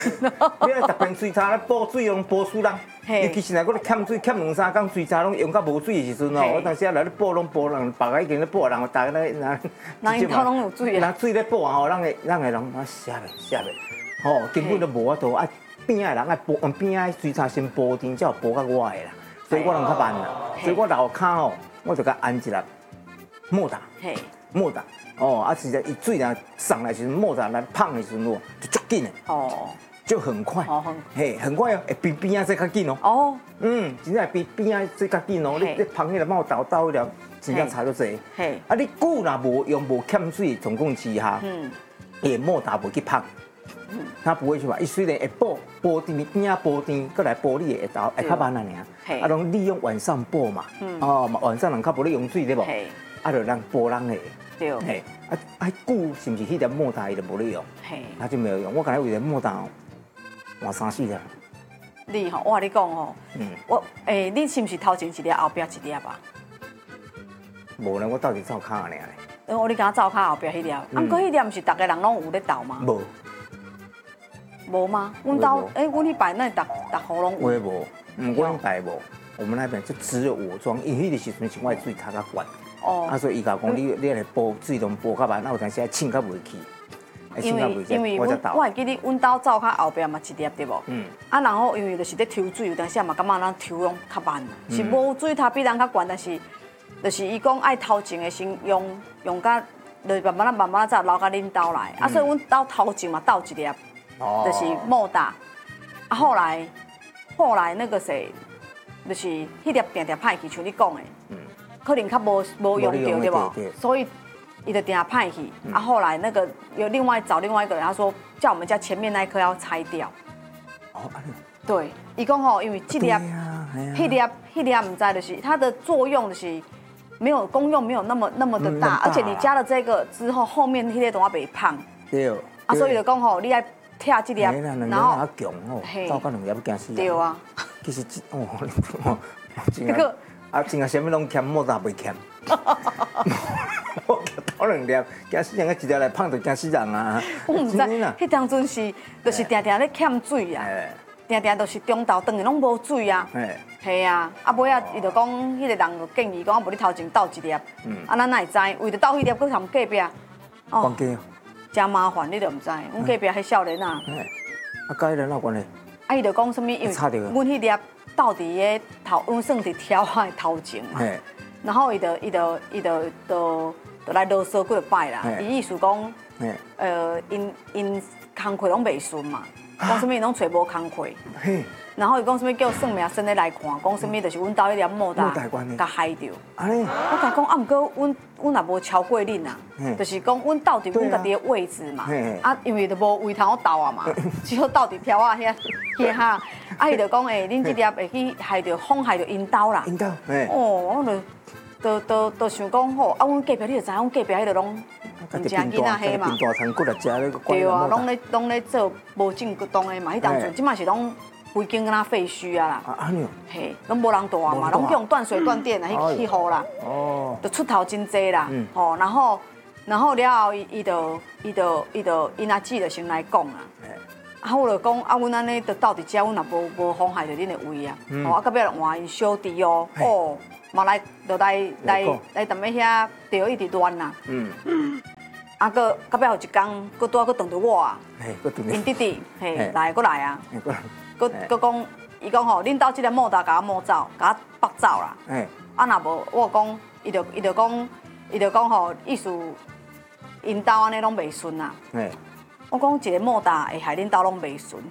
你爱逐边水叉咧补水，拢补死人。尤其是若我咧欠水欠2、3工，水叉拢用到无水的时阵哦，我当时啊来咧补拢补人，别个已经咧补，人大家咧人因头拢有水啊。 人水咧补啊吼，人会拢写袂，吼根本都无法度啊。边仔人爱补，用边仔水叉先补丁，才有补到我的啦。所以我拢较慢啦。所以我楼骹吼，我就甲安一粒莫达，哦，啊，实在伊水若上来时阵，莫达来碰的时阵，就足紧的。哦。就很快，嘿，很快哦，会比边仔再较紧哦。哦，真正比边仔再较紧哦。你捧迄个毛豆迄条，真正差足济。嘿，啊，你久若无用无欠水总共之下，也莫打无去碰，他不会去吧？伊虽然会补甜边仔补甜，过来补你的豆，会较慢啊尔。啊，拢利用晚上补嘛。哦，晚上人较无咧用水对无？啊，就人补人的。对。嘿，啊，久是不是迄条莫打伊就无咧用？嘿，他就没有用。我感觉为了莫打。换3、4粒。 你吼，我跟你讲吼，你是不是头前一粒，后壁一粒啊？ 无呢，我到底照卡尔咧。 我你讲照卡后壁迄粒，不过迄粒不是大家人拢有咧斗吗？ 无。 无吗？阮兜阮迄摆那逐户拢有。 我也无，阮摆无，我们那边就只有我装，因为迄个时阵是我水塔较悬。哦。啊，所以伊甲讲你来补水拢补较慢，啊有当时啊浸较袂去。 因为我会记得阮兜灶较后壁嘛一粒对无？啊，然后因为就是咧抽水，有当时嘛感觉咱抽拢较慢，是无水塔比咱较悬，但是就是伊讲爱头前的先用甲，就是慢慢再留到恁兜来。啊，所以阮兜头前嘛倒一粒，就是莫达。啊，后来那个谁，就是迄粒定歹去，像你讲的，可能较无用到对无？所以。伊就定派去，啊，后来那个有找另外一个人，他说叫我们家前面那一颗要拆掉。哦，对，伊讲吼，因为这粒、迄粒唔知就是它的作用就是没有功用没有那么的大，而且你加了这个之后，后面迄粒都要被胖。对。啊，所以就讲吼，你爱拆这粒，然后强哦，照到2粒要惊死人。 对啊。 其实这个啊，真个什么拢欠，莫大袂欠。我头2粒，惊死人个一粒来胖就惊死人啊！ 我唔知，迄当阵是，就是定定咧欠水啊，定定都是中昼顿拢无水啊。系啊，啊尾啊，伊就讲，迄个人就建议讲，啊无你头前倒一粒，啊咱哪会知？为着倒迄粒，搁同隔壁。 关机。 真麻烦，你就唔知。阮隔壁迄少年啊。 啊，甲迄个哪关系？ 啊，伊就讲什么？因为阮迄粒倒伫个头，阮算伫挑仔的头前嘛。然后伊就来啰嗦几个摆啦，伊意思讲，因工课拢袂顺嘛，讲什么拢找无工课，然后伊讲什么叫算命先来看，讲什么就是阮兜迄粒莫大，甲害着。我甲讲啊，毋过阮也无超过恁啊，就是讲阮斗伫阮家己的位置嘛，啊，因为就无位通斗啊嘛，只好斗伫条啊遐哈，啊，伊就讲恁这粒会去妨害着因兜啦。因兜，哦，我就想讲吼，啊，阮隔壁你就知，阮隔壁迄个拢唔食囡仔迄嘛， 大餐骨来食咧个。 对啊，拢咧做无正当的嘛，迄当阵即嘛是拢规间敢若废墟啊啦。啊安尼哦。嘿，拢无人住嘛，拢用断水断电啊，去好啦。哦。就出头真济啦，吼，然后了后伊就因阿姊就先来讲啦。啊，我就讲啊，阮安尼就斗伫遮，阮也无妨害着恁的位啊。哦，啊，隔壁换因小弟哦，哦。嘛来，就来踮咧遐，就一直乱啦。啊，搁到尾有一工，搁拄搁撞着我啊。因弟弟，嘿，搁来啊。搁讲，伊讲吼，恁兜即个莫大甲我摸走，甲我绑走啦。啊，若无，我讲，伊就讲吼，意思因兜安尼拢袂顺啊。我讲一个莫大会害恁兜拢袂顺。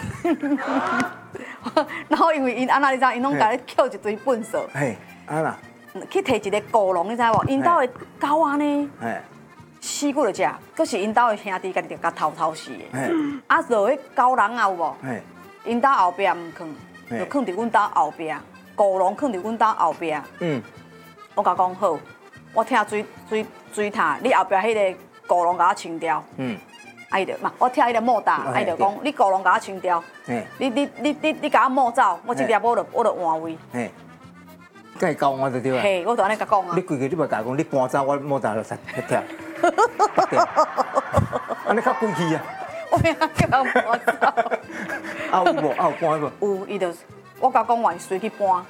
然后因为因安那你知，因拢甲你捡一堆粪扫。啊啦，去摕一个古龙，你知无？因兜的狗安尼，死骨就食，佫是因兜的兄弟家己甲偷死的。啊，落迄狗笼啊有无？因兜后壁唔囥，就囥伫阮兜后壁，古龙囥伫阮兜后壁。我甲讲好，我听水塔，你后壁迄个古龙甲我清掉。啊伊就嘛，我听迄个莫大，啊伊就讲你古龙甲我清掉，你甲我莫走，我一粒我就换位。 甲伊交我就对啊。 嘿，我就安尼甲讲啊。 你规个你袂甲讲，你搬走我莫打就杀跳，安尼较贵气啊。 我命叫人搬走。 有无？有搬无？ 有，伊就我甲讲话随去搬，